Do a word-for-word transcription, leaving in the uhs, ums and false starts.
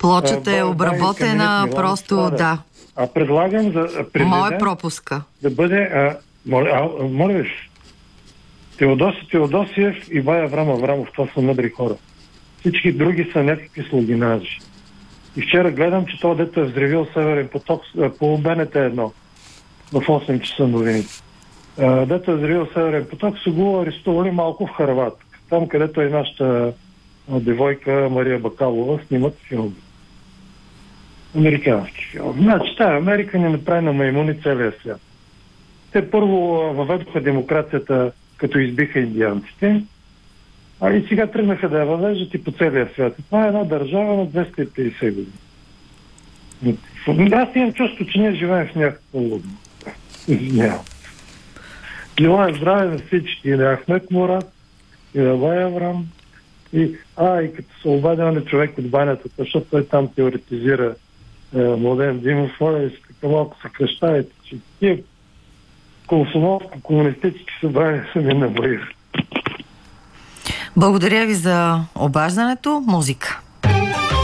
Плочата е обработена, просто това, да. А предлагам за президент... Моя пропуска. Да бъде... А, моля, а, моля ви, Теодоси Теодосиев и Бая Аврам Аврамов. Това са мъдри хора. Всички други са някакви слугинажи. И вчера гледам, че това дето е взривил Северен поток по БНТ едно в осем часа новините. Дето е взривил Северен поток, са го арестували малко в Харват. Там, където е нашата девойка Мария Бакалова, снимат филми. Американски филми. Значи, тая Америка ни направи на маймуни целия свят. Те първо въведоха демокрацията, като избиха индианците, а и сега тръгнаха да я въвеждат и по целия свят. Това е една държава на двеста и петдесет години. Аз имам чувство, че ние живеем в някакво лудно. Извинявам. Желая здраве на всички. И на Ахмед Мурат, и на Бая Аврам. И, а, и като се обадя на човек от банята, защото той там теоретизира е, Младен Димов, моля, така малко се кръщаете, че тия комсомолско-комунистически събрания са ми набоили. Благодаря ви за обаждането. Музика.